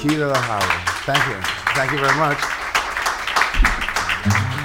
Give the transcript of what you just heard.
Key to the Highway. Thank you. Thank you very much.